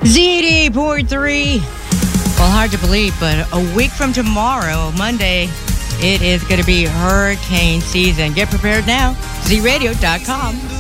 Z88.3. Well, hard to believe, but a week from tomorrow, Monday, it is going to be hurricane season. Get prepared now. ZRadio.com.